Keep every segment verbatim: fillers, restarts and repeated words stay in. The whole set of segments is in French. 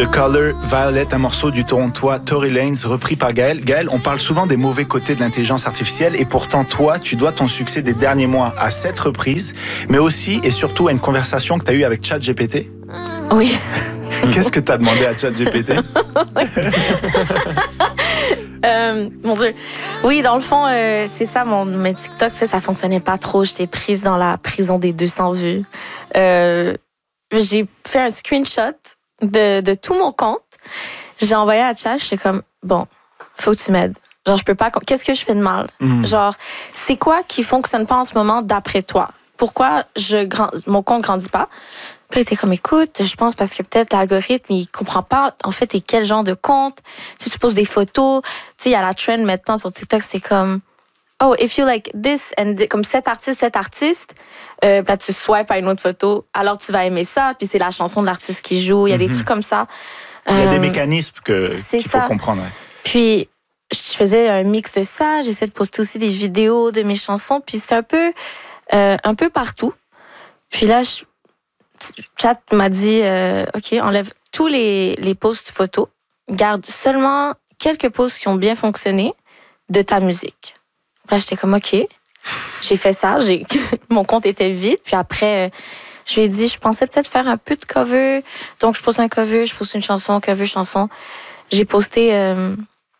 The Color Violet, un morceau du Torontois Tory Lanez, repris par Gaël. Gaël, on parle souvent des mauvais côtés de l'intelligence artificielle et pourtant toi, tu dois ton succès des derniers mois à cette reprise, mais aussi et surtout à une conversation que tu as eue avec ChatGPT. Oui. Qu'est-ce que tu as demandé à ChatGPT? euh, mon Dieu. Oui, dans le fond, euh, c'est ça, mon mes TikTok, ça, ça fonctionnait pas trop. J'étais prise dans la prison des deux cents vues. Euh, j'ai fait un screenshot de, de tout mon compte. J'ai envoyé à Chat, j'étais comme, bon, faut que tu m'aides. Genre, je peux pas, qu'est-ce que je fais de mal? Mm. Genre, c'est quoi qui fonctionne pas en ce moment d'après toi? Pourquoi je grand, mon compte grandit pas? Puis il était comme, écoute, je pense parce que peut-être l'algorithme, il comprend pas, en fait, et quel genre de compte. Si tu poses des photos, tu sais, il y a la trend maintenant sur TikTok, c'est comme, oh, if you like this, and this, comme cet artiste, cet artiste, euh, là, tu swipes à une autre photo, alors tu vas aimer ça, puis c'est la chanson de l'artiste qui joue. Il y a mm-hmm. des trucs comme ça. Il y a euh, des mécanismes que, qu'il faut comprendre. Ouais. Puis, je faisais un mix de ça. J'essayais de poster aussi des vidéos de mes chansons. Puis, c'était un peu, euh, un peu partout. Puis là, je, Chat m'a dit, euh, OK, enlève tous les, les posts photos. Garde seulement quelques posts qui ont bien fonctionné de ta musique. Là, j'étais comme, OK. J'ai fait ça. J'ai... Mon compte était vide. Puis après, je lui ai dit, je pensais peut-être faire un peu de cover. Donc, je poste un cover, je poste une chanson, cover, chanson. J'ai posté euh,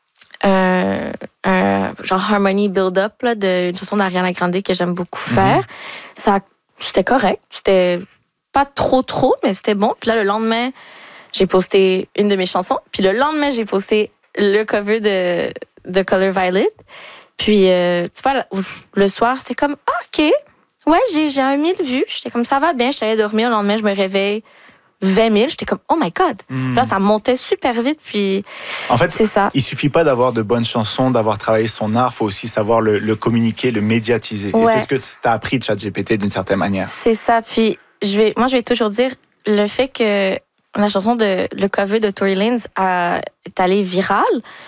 un, un genre Harmony Build-Up là, d'une chanson d'Ariana Grande que j'aime beaucoup faire. Mm-hmm. Ça, c'était correct. C'était pas trop, trop, mais c'était bon. Puis là, le lendemain, j'ai posté une de mes chansons. Puis le lendemain, j'ai posté le cover de, de Color Violet. Puis, euh, tu vois, le soir, c'était comme, ah, OK, ouais, j'ai, j'ai un mille vues. J'étais comme, ça va bien. Je suis allée dormir. Le lendemain, je me réveille vingt mille. J'étais comme, oh my God. Mm. Là, ça montait super vite. Puis, en fait, c'est ça. Il suffit pas d'avoir de bonnes chansons, d'avoir travaillé son art. Il faut aussi savoir le, le communiquer, le médiatiser. Ouais. Et c'est ce que tu as appris de ChatGPT d'une certaine manière. C'est ça. Puis, je vais, moi, je vais toujours dire le fait que la chanson de le cover de Tory Lanez a, est allée virale.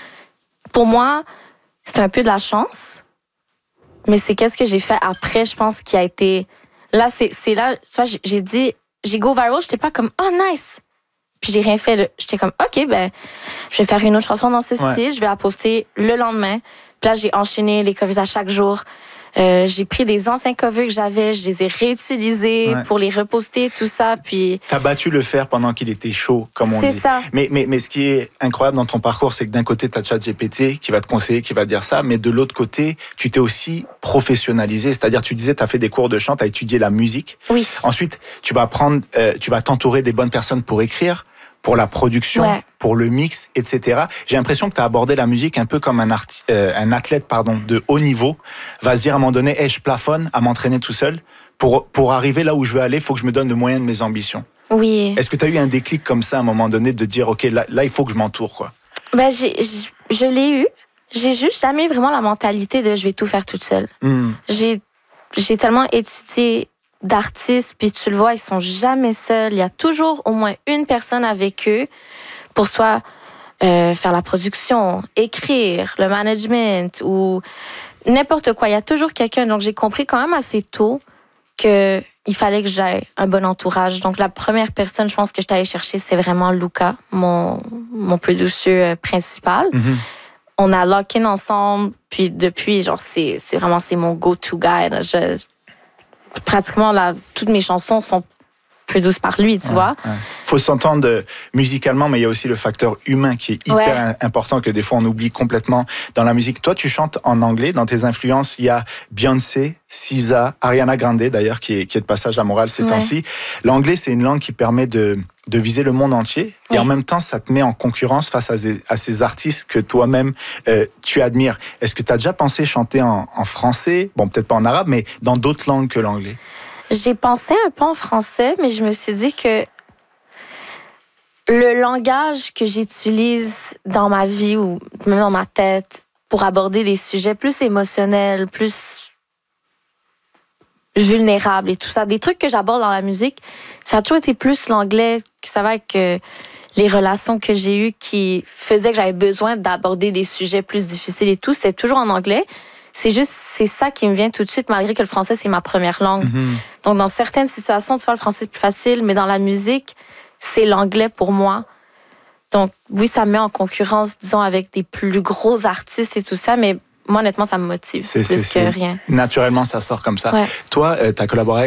Pour moi, c'était un peu de la chance, mais c'est qu'est-ce que j'ai fait après, je pense, qui a été... Là, c'est, c'est là, tu vois, j'ai, j'ai dit, j'ai go viral, j'étais pas comme, oh, nice! Puis j'ai rien fait. J'étais comme, OK, ben, je vais faire une autre chanson dans ce ouais. style, je vais la poster le lendemain. Puis là, j'ai enchaîné les covers à chaque jour. Euh, j'ai pris des anciens covers que j'avais, je les ai réutilisés ouais. pour les reposter, tout ça. Puis t'as battu le fer pendant qu'il était chaud, comme on c'est dit. C'est ça. Mais, mais, mais ce qui est incroyable dans ton parcours, c'est que d'un côté, t'as ChatGPT qui va te conseiller, qui va te dire ça, mais de l'autre côté, tu t'es aussi professionnalisé. C'est-à-dire, tu disais, t'as fait des cours de chant, t'as étudié la musique. Oui. Ensuite, tu vas apprendre, euh, tu vas t'entourer des bonnes personnes pour écrire, pour la production, ouais. pour le mix, et cetera. J'ai l'impression que tu as abordé la musique un peu comme un, arti- euh, un athlète pardon, de haut niveau va se dire à un moment donné, hey, je plafonne à m'entraîner tout seul. Pour, pour arriver là où je veux aller, il faut que je me donne le moyen de mes ambitions. Oui. Est-ce que tu as eu un déclic comme ça à un moment donné de dire, OK, là, là il faut que je m'entoure, quoi? Ben, j'ai, je, je l'ai eu. J'ai juste jamais vraiment la mentalité de je vais tout faire toute seule. Mm. J'ai, j'ai tellement étudié d'artistes, puis tu le vois, ils sont jamais seuls. Il y a toujours au moins une personne avec eux pour soit euh, faire la production, écrire, le management ou n'importe quoi. Il y a toujours quelqu'un. Donc, j'ai compris quand même assez tôt qu'il fallait que j'aie un bon entourage. Donc, la première personne, je pense, que je suis allée chercher, c'est vraiment Luca, mon, mon producer principal. Mm-hmm. On a lock in ensemble, puis depuis, genre, c'est, c'est vraiment c'est mon go-to guy. Là. Je, pratiquement, là, toutes mes chansons sont produites par lui, tu ouais, vois. Il ouais. faut s'entendre musicalement, mais il y a aussi le facteur humain qui est hyper ouais. important, que des fois on oublie complètement dans la musique. Toi, tu chantes en anglais. Dans tes influences, il y a Beyoncé, S Z A, Ariana Grande, d'ailleurs, qui est, qui est de passage à Montréal ces ouais. temps-ci. L'anglais, c'est une langue qui permet de, de viser le monde entier. Ouais. Et en même temps, ça te met en concurrence face à, ces, à ces artistes que toi-même, euh, tu admires. Est-ce que tu as déjà pensé chanter en, en français? Bon, peut-être pas en arabe, mais dans d'autres langues que l'anglais? J'ai pensé un peu en français, mais je me suis dit que le langage que j'utilise dans ma vie ou même dans ma tête pour aborder des sujets plus émotionnels, plus vulnérables et tout ça, des trucs que j'aborde dans la musique, ça a toujours été plus l'anglais, ça va avec euh, les relations que j'ai eues qui faisaient que j'avais besoin d'aborder des sujets plus difficiles et tout, c'était toujours en anglais. C'est juste, c'est ça qui me vient tout de suite, malgré que le français, c'est ma première langue. Mm-hmm. Donc, dans certaines situations, tu vois, le français est plus facile, mais dans la musique, c'est l'anglais pour moi. Donc, oui, ça me met en concurrence, disons, avec des plus gros artistes et tout ça, mais moi, honnêtement, ça me motive c'est, plus c'est, que c'est... rien. Naturellement, ça sort comme ça. Ouais. Toi, euh, tu as collaboré